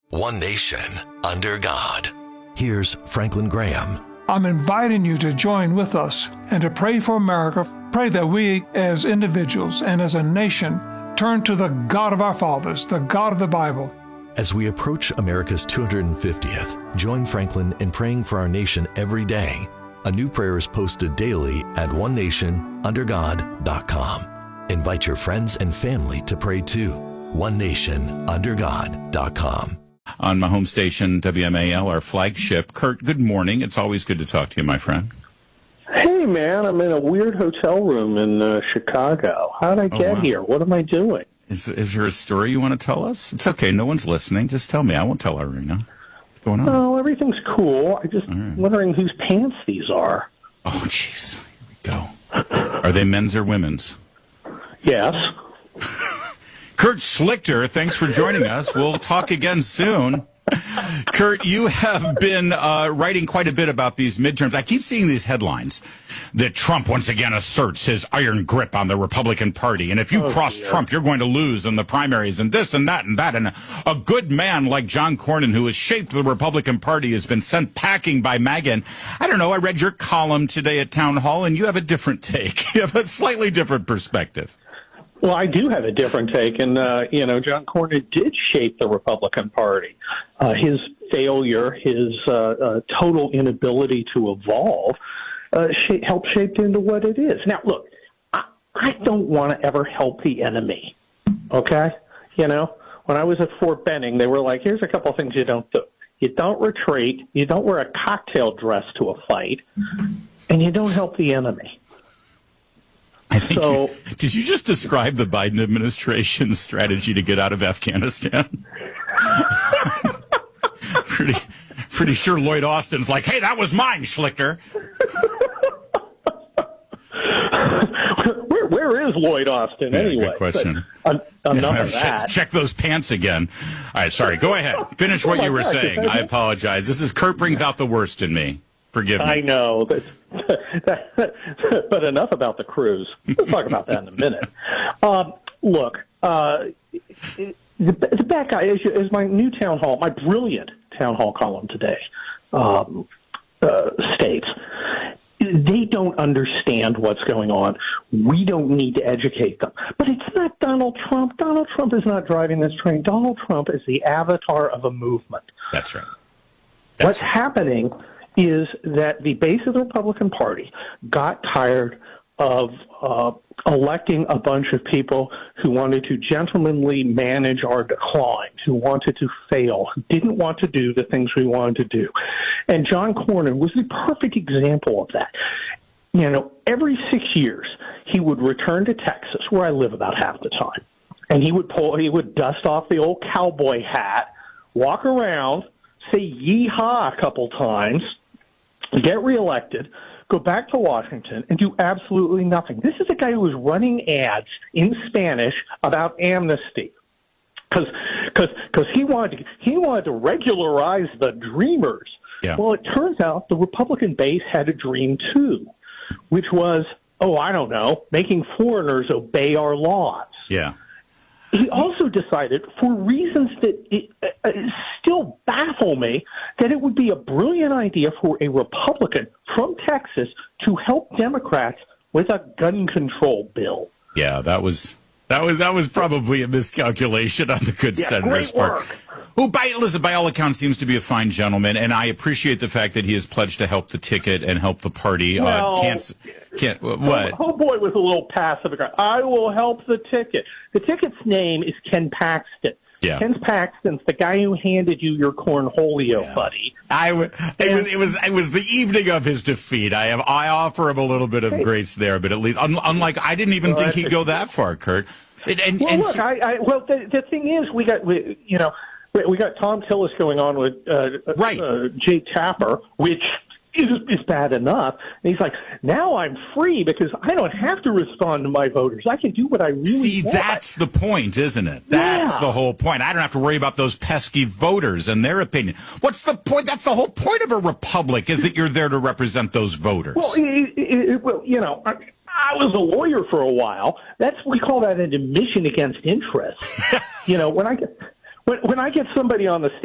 One nation, under God. Here's Franklin Graham. I'm inviting you to join with us and to pray for America. Pray that we as individuals and as a nation turn to the God of our fathers, the God of the Bible. As we approach America's 250th, join Franklin in praying for our nation every day. A new prayer is posted daily at onenationundergod.com. Invite your friends and family to pray too. onenationundergod.com. On my home station, WMAL, our flagship. Kurt, good morning. It's always good to talk to you, my friend. Hey, man, I'm in a weird hotel room in Chicago. How did I get here? What am I doing? Is there a story you want to tell us? It's okay. No one's listening. Just tell me. I won't tell Irina. What's going on? Oh, everything's cool. I'm just wondering whose pants these are. Oh, jeez. Here we go. Are they men's or women's? Yes. Kurt Schlichter, thanks for joining us. We'll talk again soon. Kurt, you have been writing quite a bit about these midterms. I keep seeing these headlines that Trump once again asserts his iron grip on the Republican Party. And if you cross Trump, you're going to lose in the primaries and this and that and that. And a good man like John Cornyn, who has shaped the Republican Party, has been sent packing by MAGA. And I don't know, I read your column today at Town Hall, and you have a different take. You have a slightly different perspective. Well, I do have a different take, and, John Cornyn did shape the Republican Party. His failure, his total inability to evolve, helped shape it into what it is. Now, look, I don't want to ever help the enemy, okay? You know, when I was at Fort Benning, they were like, here's a couple of things you don't do. You don't retreat, you don't wear a cocktail dress to a fight, and you don't help the enemy. I think did you just describe the Biden administration's strategy to get out of Afghanistan? pretty sure Lloyd Austin's like, hey, that was mine, Schlichter. Where is Lloyd Austin anyway? Good question. Enough of that. Check those pants again. All right, sorry. Go ahead. Finish what you were saying. I apologize. Kurt brings out the worst in me. Forgive me. I know. But enough about the cruise. We'll talk about that in a minute. Look, the bad guy is my new town hall, my brilliant town hall column today states. They don't understand what's going on. We don't need to educate them. But it's not Donald Trump. Donald Trump is not driving this train. Donald Trump is the avatar of a movement. That's right. What's happening is that the base of the Republican Party got tired of electing a bunch of people who wanted to gentlemanly manage our decline, who wanted to fail, who didn't want to do the things we wanted to do. And John Cornyn was the perfect example of that. You know, every 6 years, he would return to Texas, where I live about half the time, and he would dust off the old cowboy hat, walk around, say yee-haw a couple times, get reelected, go back to Washington, and do absolutely nothing. This is a guy who was running ads in Spanish about amnesty because he wanted to regularize the dreamers. Yeah. Well, it turns out the Republican base had a dream too, which was, making foreigners obey our laws. Yeah. He also decided, for reasons that still baffle me, that it would be a brilliant idea for a Republican from Texas to help Democrats with a gun control bill. Yeah, that was probably a miscalculation on the good senator's part. Who, by all accounts, seems to be a fine gentleman, and I appreciate the fact that he has pledged to help the ticket and help the party. What? Homeboy was a little passive. I will help the ticket. The ticket's name is Ken Paxton. Yeah. Ken Paxton's the guy who handed you your cornholio, buddy. It was the evening of his defeat. I offer him a little bit of grace there, but at least, unlike, I didn't even think he'd go that far, Kurt. The thing is, we got Tom Tillis going on with Jake Tapper, which is bad enough. And he's like, now I'm free because I don't have to respond to my voters. I can do what I really want. That's the point, isn't it? That's the whole point. I don't have to worry about those pesky voters and their opinion. What's the point? That's the whole point of a republic, is that you're there to represent those voters. Well, I was a lawyer for a while. We call that an admission against interest. When I get somebody on the